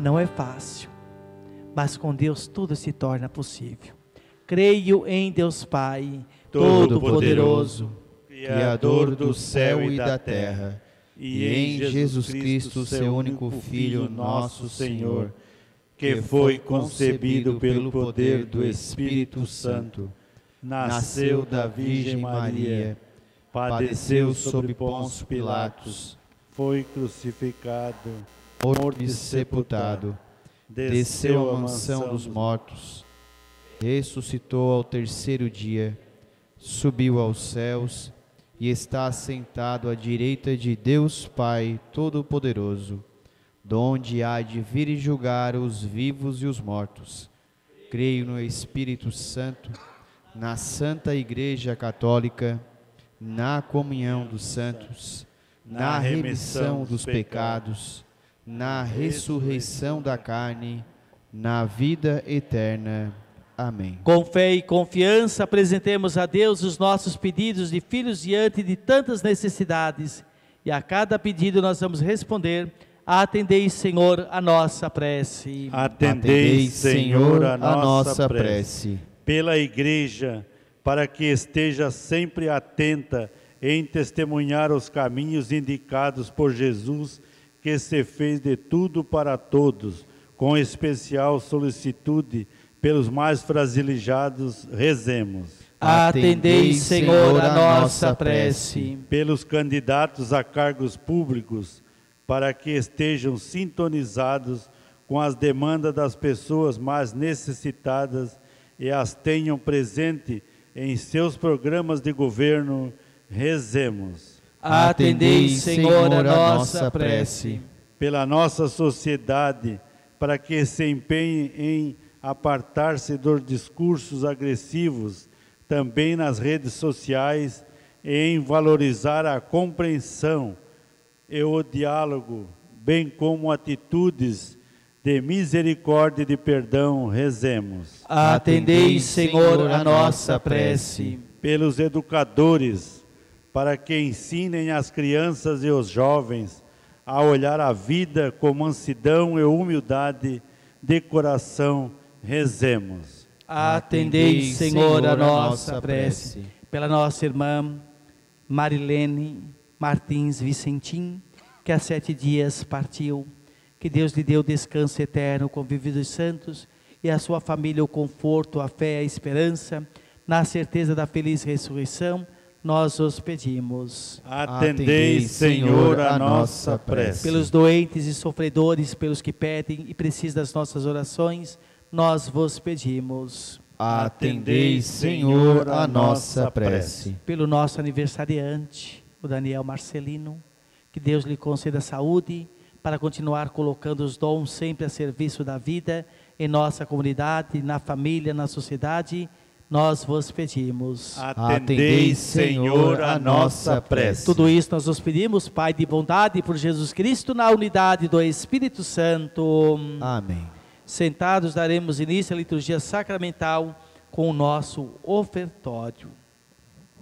Não é fácil, mas com Deus tudo se torna possível. Creio em Deus Pai, Todo-Poderoso, Criador do céu e da terra, e em Jesus Cristo, seu único Filho, nosso Senhor, que foi concebido pelo poder do Espírito Santo, nasceu da Virgem Maria, padeceu sob Pôncio Pilatos, foi crucificado, morto e sepultado, desceu à mansão dos mortos, ressuscitou ao terceiro dia, subiu aos céus e está assentado à direita de Deus Pai Todo-Poderoso, donde há de vir e julgar os vivos e os mortos. Creio no Espírito Santo, na Santa Igreja Católica, na comunhão dos santos, na remissão dos pecados, na ressurreição da carne, na vida eterna. Amém. Com fé e confiança, apresentemos a Deus os nossos pedidos de filhos diante de tantas necessidades. E a cada pedido nós vamos responder: atendei, Senhor, a nossa prece. Atendei, Senhor, a nossa prece. Pela Igreja, para que esteja sempre atenta em testemunhar os caminhos indicados por Jesus, que se fez de tudo para todos, com especial solicitude pelos mais fragilizados, rezemos. Atendei, Senhor, a nossa prece. Pelos candidatos a cargos públicos, para que estejam sintonizados com as demandas das pessoas mais necessitadas e as tenham presente em seus programas de governo, rezemos. Atendei, Senhor, a nossa prece. Pela nossa sociedade, para que se empenhe em apartar-se dos discursos agressivos, também nas redes sociais, e em valorizar a compreensão e o diálogo, bem como atitudes de misericórdia e de perdão, rezemos. Atendei, Senhor, a nossa prece. Pelos educadores, para que ensinem as crianças e os jovens a olhar a vida com mansidão e humildade de coração, rezemos. Atendei, Senhor, a nossa prece. Pela nossa irmã Marilene Martins Vicentim, que há 7 dias partiu. Que Deus lhe dê o descanso eterno, o convívio dos santos, e a sua família o conforto, a fé, a esperança, na certeza da feliz ressurreição, nós os pedimos. Atendei, Senhor, a nossa prece. Pelos doentes e sofredores, pelos que pedem e precisam das nossas orações, nós vos pedimos. Atendei, Senhor, a nossa prece. Pelo nosso aniversariante, o Daniel Marcelino, que Deus lhe conceda saúde, para continuar colocando os dons sempre a serviço da vida, em nossa comunidade, na família, na sociedade, nós vos pedimos. Atendei, Senhor, a nossa prece. Tudo isso nós vos pedimos, Pai de bondade, por Jesus Cristo, na unidade do Espírito Santo. Amém. Sentados, daremos início à liturgia sacramental com o nosso ofertório.